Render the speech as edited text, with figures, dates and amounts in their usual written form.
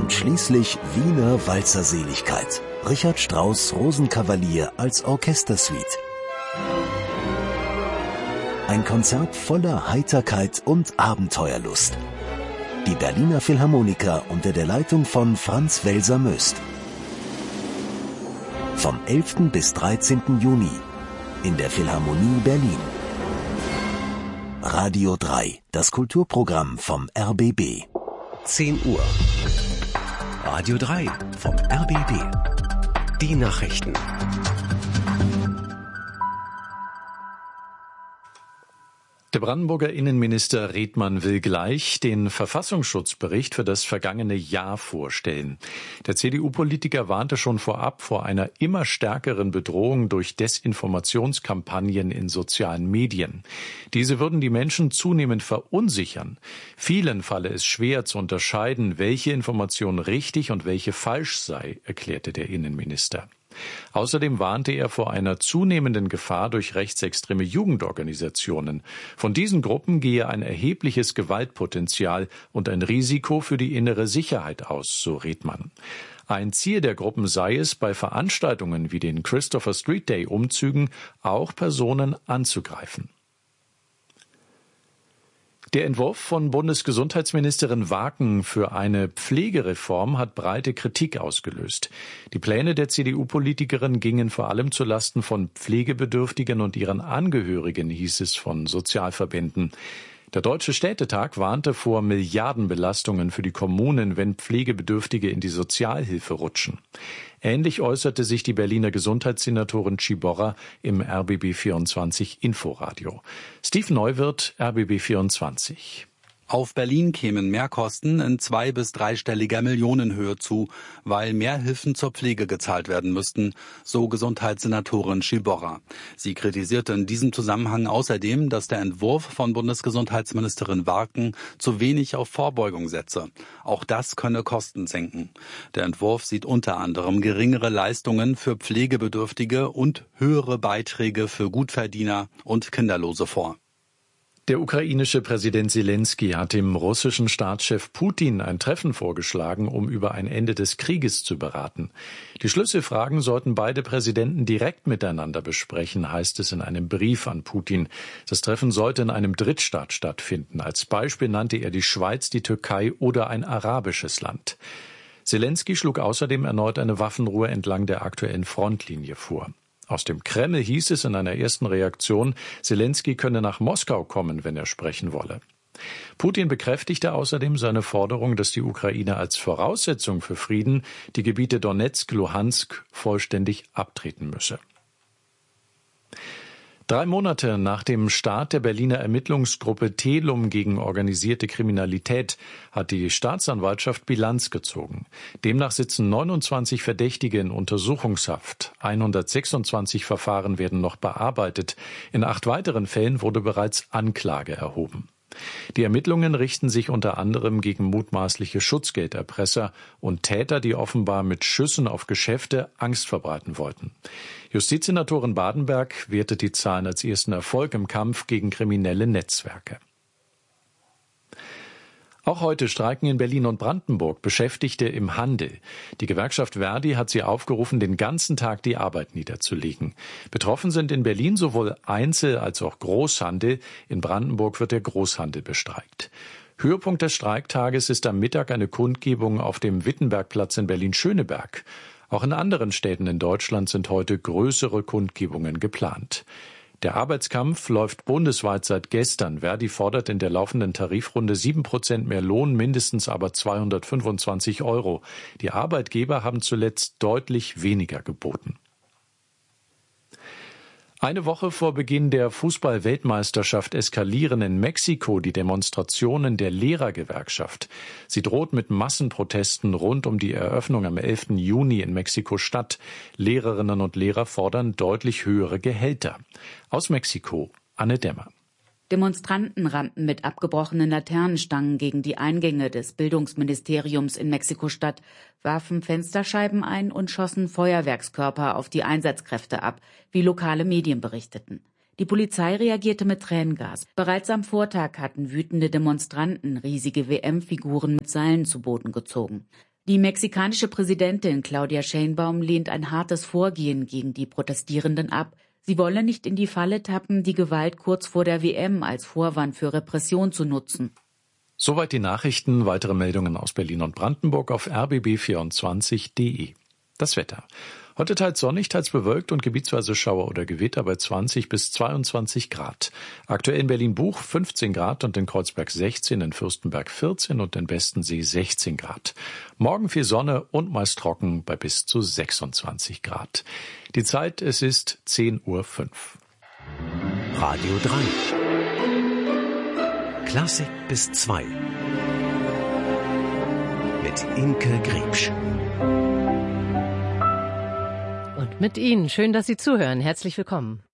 und schließlich Wiener Walzerseligkeit. Richard Strauss Rosenkavalier als Orchestersuite. Ein Konzert voller Heiterkeit und Abenteuerlust. Die Berliner Philharmoniker unter der Leitung von Franz Welser-Möst. Vom 11. bis 13. Juni in der Philharmonie Berlin. Radio 3, das Kulturprogramm vom RBB. 10 Uhr. Radio 3 vom RBB. Die Nachrichten. Der Brandenburger Innenminister Redmann will gleich den Verfassungsschutzbericht für das vergangene Jahr vorstellen. Der CDU-Politiker warnte schon vorab vor einer immer stärkeren Bedrohung durch Desinformationskampagnen in sozialen Medien. Diese würden die Menschen zunehmend verunsichern. Vielen falle es schwer zu unterscheiden, welche Information richtig und welche falsch sei, erklärte der Innenminister. Außerdem warnte er vor einer zunehmenden Gefahr durch rechtsextreme Jugendorganisationen. Von diesen Gruppen gehe ein erhebliches Gewaltpotenzial und ein Risiko für die innere Sicherheit aus, so Redmann. Ein Ziel der Gruppen sei es, bei Veranstaltungen wie den Christopher Street Day Umzügen auch Personen anzugreifen. Der Entwurf von Bundesgesundheitsministerin Waken für eine Pflegereform hat breite Kritik ausgelöst. Die Pläne der CDU-Politikerin gingen vor allem zulasten von Pflegebedürftigen und ihren Angehörigen, hieß es von Sozialverbänden. Der Deutsche Städtetag warnte vor Milliardenbelastungen für die Kommunen, wenn Pflegebedürftige in die Sozialhilfe rutschen. Ähnlich äußerte sich die Berliner Gesundheitssenatorin Tschiborra im RBB24 Inforadio. Steve Neuwirth, RBB24. Auf Berlin kämen Mehrkosten in 2- bis 3-stelliger Millionenhöhe zu, weil mehr Hilfen zur Pflege gezahlt werden müssten, so Gesundheitssenatorin Tschiborra. Sie kritisierte in diesem Zusammenhang außerdem, dass der Entwurf von Bundesgesundheitsministerin Waken zu wenig auf Vorbeugung setze. Auch das könne Kosten senken. Der Entwurf sieht unter anderem geringere Leistungen für Pflegebedürftige und höhere Beiträge für Gutverdiener und Kinderlose vor. Der ukrainische Präsident Selenskyj hat dem russischen Staatschef Putin ein Treffen vorgeschlagen, um über ein Ende des Krieges zu beraten. Die Schlüsselfragen sollten beide Präsidenten direkt miteinander besprechen, heißt es in einem Brief an Putin. Das Treffen sollte in einem Drittstaat stattfinden. Als Beispiel nannte er die Schweiz, die Türkei oder ein arabisches Land. Selenskyj schlug außerdem erneut eine Waffenruhe entlang der aktuellen Frontlinie vor. Aus dem Kreml hieß es in einer ersten Reaktion, Selenskyj könne nach Moskau kommen, wenn er sprechen wolle. Putin bekräftigte außerdem seine Forderung, dass die Ukraine als Voraussetzung für Frieden die Gebiete Donezk, Luhansk vollständig abtreten müsse. 3 Monate nach dem Start der Berliner Ermittlungsgruppe Telum gegen organisierte Kriminalität hat die Staatsanwaltschaft Bilanz gezogen. Demnach sitzen 29 Verdächtige in Untersuchungshaft. 126 Verfahren werden noch bearbeitet. In 8 weiteren Fällen wurde bereits Anklage erhoben. Die Ermittlungen richten sich unter anderem gegen mutmaßliche Schutzgelderpresser und Täter, die offenbar mit Schüssen auf Geschäfte Angst verbreiten wollten. Justizsenatorin Badenberg wertet die Zahlen als ersten Erfolg im Kampf gegen kriminelle Netzwerke. Auch heute streiken in Berlin und Brandenburg Beschäftigte im Handel. Die Gewerkschaft Verdi hat sie aufgerufen, den ganzen Tag die Arbeit niederzulegen. Betroffen sind in Berlin sowohl Einzel- als auch Großhandel. In Brandenburg wird der Großhandel bestreikt. Höhepunkt des Streiktages ist am Mittag eine Kundgebung auf dem Wittenbergplatz in Berlin-Schöneberg. Auch in anderen Städten in Deutschland sind heute größere Kundgebungen geplant. Der Arbeitskampf läuft bundesweit seit gestern. Verdi fordert in der laufenden Tarifrunde 7% mehr Lohn, mindestens aber 225 €. Die Arbeitgeber haben zuletzt deutlich weniger geboten. Eine Woche vor Beginn der Fußball-Weltmeisterschaft eskalieren in Mexiko die Demonstrationen der Lehrergewerkschaft. Sie droht mit Massenprotesten rund um die Eröffnung am 11. Juni in Mexiko-Stadt. Lehrerinnen und Lehrer fordern deutlich höhere Gehälter. Aus Mexiko, Anne Dämmer. Demonstranten rannten mit abgebrochenen Laternenstangen gegen die Eingänge des Bildungsministeriums in Mexiko-Stadt, warfen Fensterscheiben ein und schossen Feuerwerkskörper auf die Einsatzkräfte ab, wie lokale Medien berichteten. Die Polizei reagierte mit Tränengas. Bereits am Vortag hatten wütende Demonstranten riesige WM-Figuren mit Seilen zu Boden gezogen. Die mexikanische Präsidentin Claudia Sheinbaum lehnt ein hartes Vorgehen gegen die Protestierenden ab. Sie wolle nicht in die Falle tappen, die Gewalt kurz vor der WM als Vorwand für Repression zu nutzen. Soweit die Nachrichten. Weitere Meldungen aus Berlin und Brandenburg auf rbb24.de. Das Wetter. Heute teils sonnig, teils bewölkt und gebietsweise Schauer oder Gewitter bei 20 bis 22 Grad. Aktuell in Berlin-Buch 15 Grad und in Kreuzberg 16, in Fürstenberg 14 und in Bestensee 16 Grad. Morgen viel Sonne und meist trocken bei bis zu 26 Grad. Die Zeit, es ist 10:05 Uhr. Radio 3. Klassik bis 2. Mit Imke Griebsch. Und mit Ihnen. Schön, dass Sie zuhören. Herzlich willkommen.